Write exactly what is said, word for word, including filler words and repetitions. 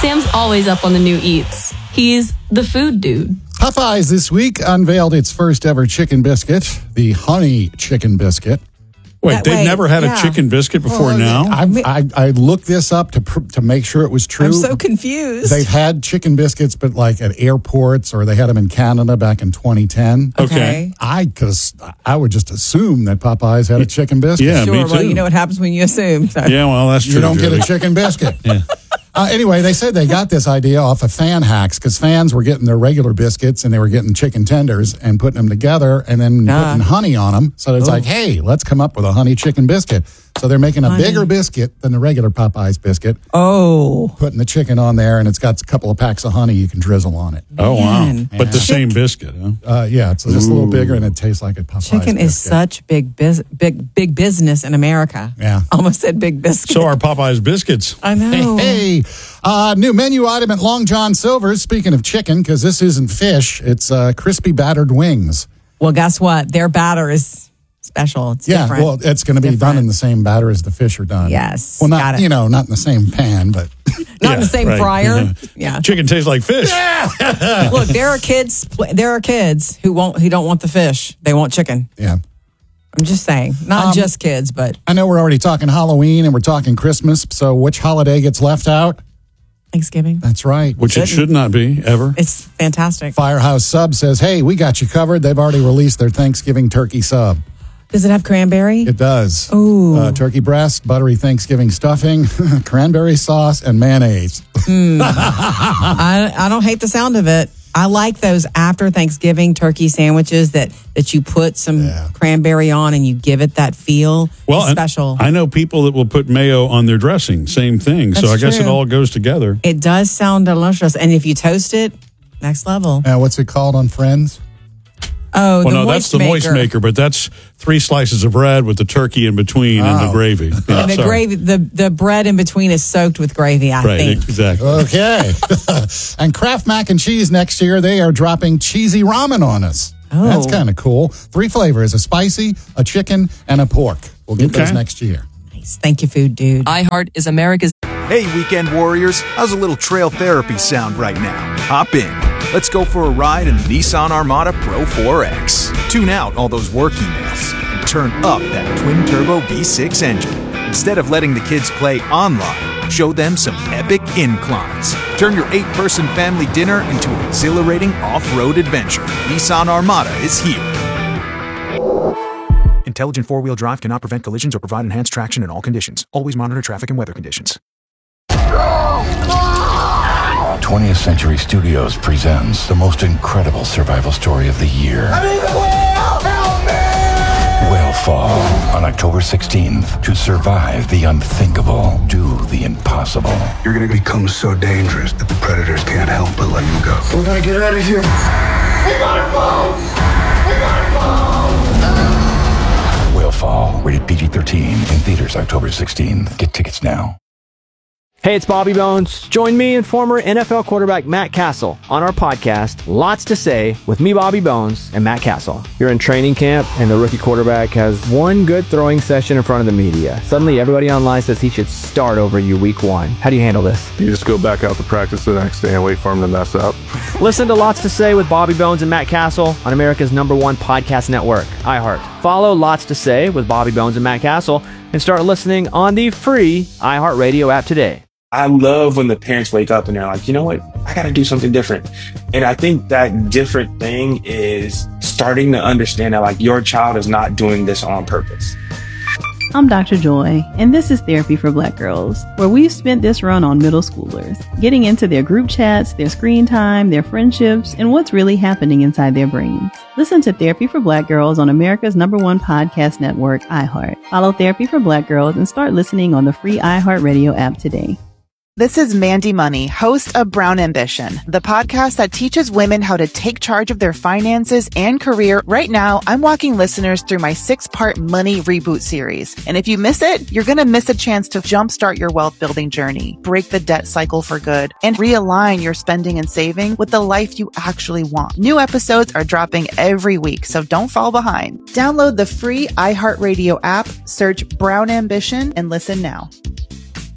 Sam's always up on the new eats. He's the food dude. Popeyes this week unveiled its first ever chicken biscuit, the honey chicken biscuit. Wait, That they've way, never had yeah. a chicken biscuit before Well, now? I, I, I looked this up to pr- to make sure it was true. I'm so confused. They've had chicken biscuits, but like at airports, or they had them in Canada back in twenty ten. Okay. I could, I would just assume that Popeyes had a chicken biscuit. Yeah, Sure, me well, too. you know what happens when you assume. So. Yeah, well, that's true. You don't get Judy. a chicken biscuit. Yeah. Uh, anyway, they said they got this idea off of fan hacks because fans were getting their regular biscuits and they were getting chicken tenders and putting them together and then Ah. putting honey on them. So it's like, hey, let's come up with a honey chicken biscuit. So they're making a Honey. bigger biscuit than the regular Popeyes biscuit, Oh. putting the chicken on there, and it's got a couple of packs of honey you can drizzle on it. Oh, wow. Man. But the same biscuit, huh? Uh, yeah, it's just a little bigger and it tastes like a Popeyes Chicken is biscuit. such big, biz- big, big business in America. Yeah. Almost said big biscuit. So are Popeye's biscuits. I know. Hey, uh, new menu item at Long John Silver's. Speaking of chicken, because this isn't fish, it's uh, crispy battered wings. Well, guess what? Their batter is special. It's Yeah, different. well, it's going to be done Different. in the same batter as the fish are done. Yes, Well, got not, it. you know, not in the same pan, but Not Yeah, in the same right. fryer. Yeah. Chicken tastes like fish. Look, there are kids. There are kids who won't, who don't want the fish. They want chicken. yeah. I'm just saying, not Um, just kids, but I know we're already talking Halloween and we're talking Christmas, so which holiday gets left out? Thanksgiving. That's right. Which it should not be, ever. It's fantastic. Firehouse Sub says, hey, we got you covered. They've already released their Thanksgiving turkey sub. Does it have cranberry? It does. Ooh. Uh, turkey breast, buttery Thanksgiving stuffing, cranberry sauce, and mayonnaise. I, I don't hate the sound of it. I like those after Thanksgiving turkey sandwiches that, that you put some Yeah. cranberry on and you give it that feel. Well, It's and special. I know people that will put mayo on their dressing. Same thing. so I That's guess it true. all goes together. It does sound delicious. And if you toast it, next level. Uh, what's it called on Friends? Oh, Well, the no, moist that's the maker. moist maker, but that's three slices of bread with the turkey in between and the Oh. gravy. Yeah, And the sorry. gravy, the, the bread in between is soaked with gravy, I Right, think. exactly. Okay. And Kraft Mac and Cheese next year, they are dropping cheesy ramen on us. Oh. That's kind of cool. Three flavors, a spicy, a chicken, and a pork. We'll get those Okay. next year. Nice. Thank you, food dude. iHeart is America's. Hey, weekend warriors, how's a little trail therapy sound right now? Hop in. Let's go for a ride in the Nissan Armada Pro four X. Tune out all those work emails and turn up that twin-turbo V six engine. Instead of letting the kids play online, show them some epic inclines. Turn your eight-person family dinner into an exhilarating off-road adventure. Nissan Armada is here. Intelligent four-wheel drive cannot prevent collisions or provide enhanced traction in all conditions. Always monitor traffic and weather conditions. twentieth Century Studios presents the most incredible survival story of the year. I'm in the whale! Help me! Whale Fall on October sixteenth. To survive the unthinkable, do the impossible. You're gonna become so dangerous that the predators can't help but let you go. We're gonna get out of here. We got our bones! We got our bones! Whale Fall, rated P G thirteen, in theaters October sixteenth. Get tickets now. Hey, it's Bobby Bones. Join me and former N F L quarterback Matt Castle on our podcast, Lots to Say, with me, Bobby Bones, and Matt Castle. You're in training camp, and the rookie quarterback has one good throwing session in front of the media. Suddenly, everybody online says he should start over you week one. How do you handle this? You just go back out to practice the next day and wait for him to mess up. Listen to Lots to Say with Bobby Bones and Matt Castle on America's number one podcast network, iHeart. Follow Lots to Say with Bobby Bones and Matt Castle and start listening on the free iHeartRadio app today. I love when the parents wake up and they're like, you know what? I got to do something different. And I think that different thing is starting to understand that like your child is not doing this on purpose. I'm Doctor Joy, and this is Therapy for Black Girls, where we've spent this run on middle schoolers, getting into their group chats, their screen time, their friendships, and what's really happening inside their brains. Listen to Therapy for Black Girls on America's number one podcast network, iHeart. Follow Therapy for Black Girls and start listening on the free iHeartRadio app today. This is Mandy Money, host of Brown Ambition, the podcast that teaches women how to take charge of their finances and career. Right now, I'm walking listeners through my six-part Money Reboot series. And if you miss it, you're going to miss a chance to jumpstart your wealth building journey, break the debt cycle for good, and realign your spending and saving with the life you actually want. New episodes are dropping every week, so don't fall behind. Download the free iHeartRadio app, search Brown Ambition, and listen now.